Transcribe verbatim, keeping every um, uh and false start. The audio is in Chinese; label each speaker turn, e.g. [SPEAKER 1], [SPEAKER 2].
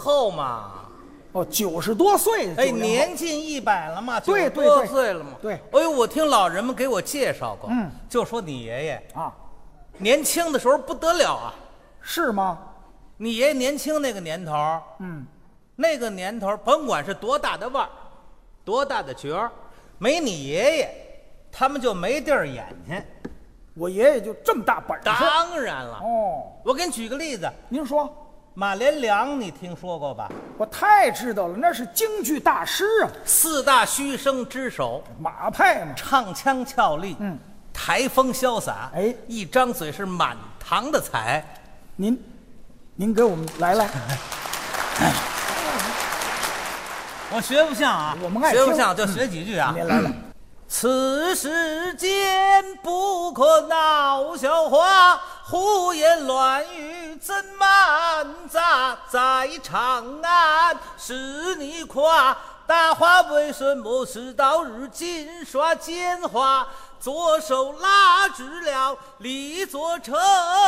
[SPEAKER 1] 后嘛。
[SPEAKER 2] 哦，九十多岁，
[SPEAKER 1] 哎，
[SPEAKER 2] 九零后
[SPEAKER 1] 年近一百了嘛，
[SPEAKER 2] 对对
[SPEAKER 1] 九十多
[SPEAKER 2] 对
[SPEAKER 1] 岁了嘛。
[SPEAKER 2] 对
[SPEAKER 1] 哎呦，我听老人们给我介绍过，
[SPEAKER 2] 嗯，
[SPEAKER 1] 就说你爷爷
[SPEAKER 2] 啊，
[SPEAKER 1] 年轻的时候不得了啊。
[SPEAKER 2] 是吗？
[SPEAKER 1] 你爷爷年轻那个年头，
[SPEAKER 2] 嗯，
[SPEAKER 1] 那个年头，甭管是多大的腕儿，多大的角儿，没你爷爷，他们就没地儿演去。
[SPEAKER 2] 我爷爷就这么大本事。
[SPEAKER 1] 当然了，
[SPEAKER 2] 哦，
[SPEAKER 1] 我给你举个例子，
[SPEAKER 2] 您说，
[SPEAKER 1] 马连良你听说过吧？
[SPEAKER 2] 我太知道了，那是京剧大师啊，
[SPEAKER 1] 四大须生之首，
[SPEAKER 2] 马派嘛。
[SPEAKER 1] 唱腔俏丽，
[SPEAKER 2] 嗯，
[SPEAKER 1] 台风潇洒，
[SPEAKER 2] 哎
[SPEAKER 1] 一张嘴是满堂的彩。
[SPEAKER 2] 您，您给我们来来，
[SPEAKER 1] 我学不像啊，
[SPEAKER 2] 我们爱听
[SPEAKER 1] 学不像就学几句啊。
[SPEAKER 2] 您来来。
[SPEAKER 1] 此世间不可闹笑话，胡言乱语怎瞒杂？在长安是你夸，大话为什么事到如今耍奸猾？左手拉直了李左丞。